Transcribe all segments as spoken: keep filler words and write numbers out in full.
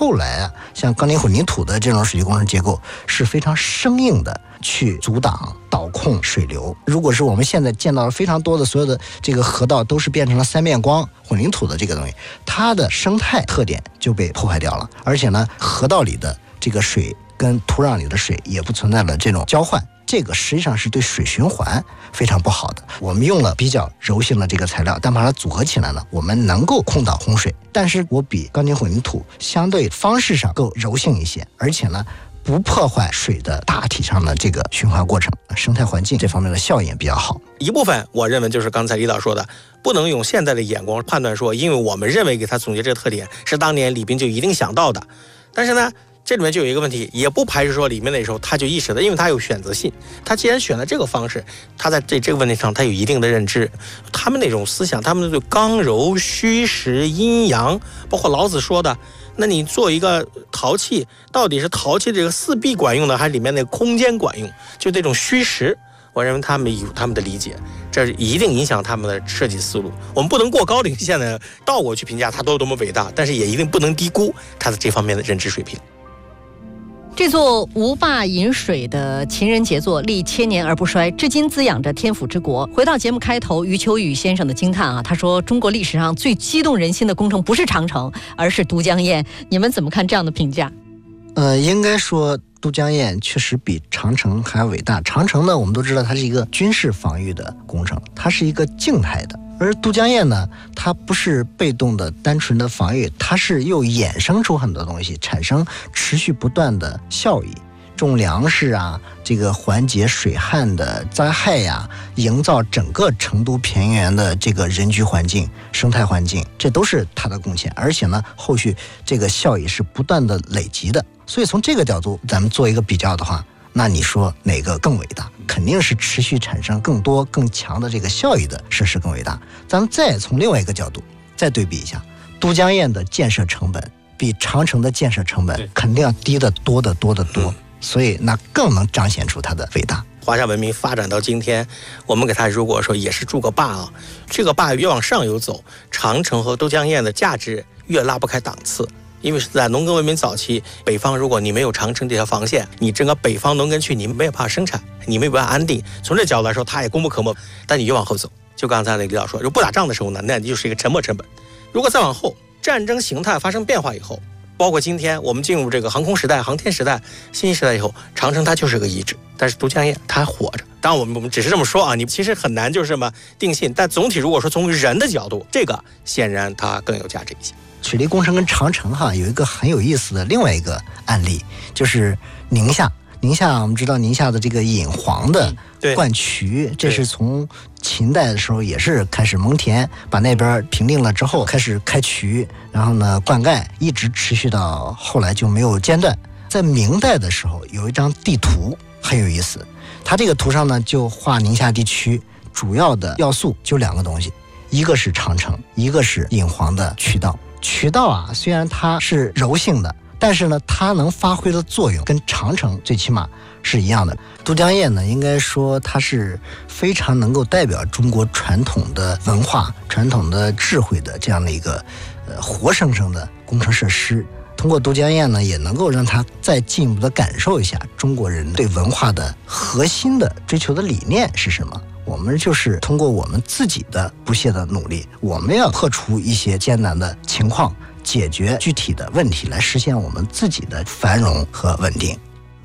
后来啊，像钢筋混凝土的这种水利工程结构是非常生硬的，去阻挡导控水流。如果是我们现在见到的非常多的所有的这个河道都是变成了三面光混凝土的这个东西，它的生态特点就被破坏掉了，而且呢，河道里的这个水跟土壤里的水也不存在了这种交换，这个实际上是对水循环非常不好的。我们用了比较柔性的这个材料，但把它组合起来呢，我们能够控导洪水，但是我比钢筋混凝土相对方式上更柔性一些，而且呢不破坏水的大体上的这个循环过程，生态环境这方面的效应也比较好。 一部分我认为就是刚才李导说的，不能用现在的眼光判断说，因为我们认为给他总结这个特点是当年李斌就一定想到的，但是呢这里面就有一个问题，也不排除说里面的时候他就意识到，因为他有选择性，他既然选了这个方式，他在这这个问题上他有一定的认知，他们那种思想，他们对刚柔虚实阴阳，包括老子说的，那你做一个陶器，到底是陶器这个四壁管用呢，还是里面那个空间管用？就这种虚实，我认为他们有他们的理解，这一定影响他们的设计思路。我们不能过高领先的倒过去评价他多多么伟大，但是也一定不能低估他的这方面的认知水平。 这座无坝引水的秦人杰作历千年而不衰，至今滋养着天府之国。回到节目开头余秋雨先生的惊叹啊，他说中国历史上最激动人心的工程不是长城，而是都江堰。你们怎么看这样的评价？ 呃，应该说都江堰确实比长城还伟大。长城呢，我们都知道它是一个军事防御的工程，它是一个静态的。而都江堰呢，它不是被动的单纯的防御，它是又衍生出很多东西，产生持续不断的效益，种粮食啊，这个缓解水旱的灾害呀、啊，营造整个成都平原的这个人居环境、生态环境，这都是它的贡献。而且呢，后续这个效益是不断的累积的。所以从这个角度，咱们做一个比较的话，那你说哪个更伟大？肯定是持续产生更多更强的这个效益的设施更伟大。咱们再从另外一个角度再对比一下，都江堰的建设成本比长城的建设成本肯定要低得多得多得多，所以那更能彰显出它的伟大。 华夏文明发展到今天，我们给它如果说也是筑个坝啊，这个坝越往上游走，长城和都江堰的价值越拉不开档次。因为是在农耕文明早期，北方如果你没有长城这条防线，你整个北方农耕区你没有办法生产，你没有办法安定。从这角度来说，它也功不可没。但你越往后走，就刚才那个李导说，如果不打仗的时候呢，那就是一个沉没成本。如果再往后，战争形态发生变化以后，包括今天我们进入这个航空时代、航天时代、信息时代以后，长城它就是个遗址，但是都江堰它还活着。当然我们我们只是这么说啊，你其实很难就是这么定性。但总体如果说从人的角度，这个显然它更有价值一些。 水利工程跟长城哈有一个很有意思的另外一个案例，就是宁夏。宁夏我们知道宁夏的这个引黄的灌渠，嗯、这是从秦代的时候也是开始蒙恬把那边平定了之后开始开渠，然后呢灌溉，一直持续到后来就没有间断。在明代的时候有一张地图很有意思，它这个图上呢就画宁夏地区主要的要素就两个东西，一个是长城，一个是引黄的渠道。渠道啊，虽然它是柔性的，但是呢，它能发挥的作用跟长城最起码是一样的。都江堰呢，应该说它是非常能够代表中国传统的文化、传统的智慧的这样的一个呃活生生的工程设施。通过都江堰呢，也能够让它再进一步的感受一下中国人对文化的核心的追求的理念是什么。我们就是通过我们自己的不懈的努力，我们要破除一些艰难的情况，解决具体的问题，来实现我们自己的繁荣和稳定。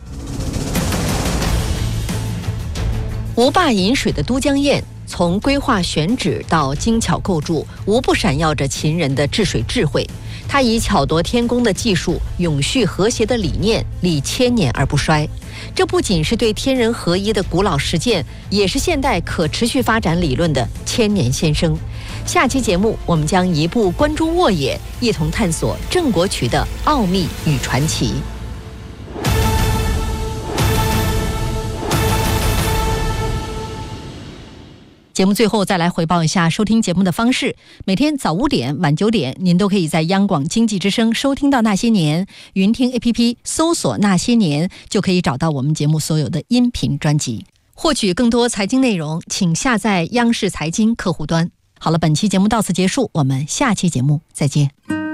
无坝引水的都江堰，从规划选址到精巧构筑，无不闪耀着秦人的治水智慧。它以巧夺天工的技术、永续和谐的理念，历千年而不衰。这不仅是对天人合一的古老实践，也是现代可持续发展理论的千年先声。下期节目，我们将移步关中沃野，一同探索郑国渠的奥秘与传奇。节目最后再来回报一下收听节目的方式。每天早五点、晚九点，您都可以在央广经济之声收听到那些年。云听 A P P 搜索那些年，就可以找到我们节目所有的音频专辑。获取更多财经内容，请下载央视财经客户端。好了，本期节目到此结束，我们下期节目再见。